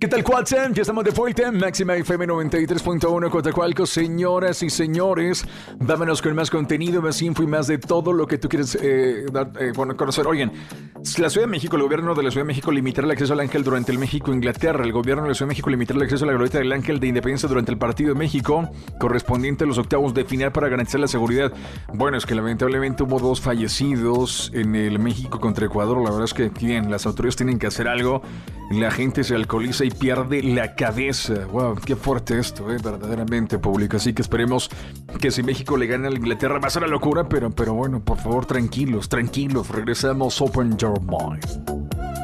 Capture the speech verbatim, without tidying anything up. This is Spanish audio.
¿Qué tal, Cuatzem? Ya estamos de vuelta. Máxima F M noventa y tres punto uno Coatzacoalcos. Señoras y señores, vámonos con más contenido, más info y más de todo lo que tú quieres eh, dar, eh, bueno, conocer. Oigan, la Ciudad de México, el gobierno de la Ciudad de México limitará el acceso al Ángel durante el México-Inglaterra. El gobierno de la Ciudad de México limitará el acceso a la glorieta del Ángel de Independencia durante el partido de México, correspondiente a los octavos de final para garantizar la seguridad. Bueno, es que lamentablemente hubo dos fallecidos en el México contra Ecuador. La verdad es que, bien, las autoridades tienen que hacer algo. La gente se alcoholiza y pierde la cabeza. Wow, qué fuerte esto, eh, verdaderamente, público. Así que esperemos que si México le gana a Inglaterra va a ser la locura, pero, pero bueno, por favor, tranquilos, tranquilos. Regresamos. Open your mind.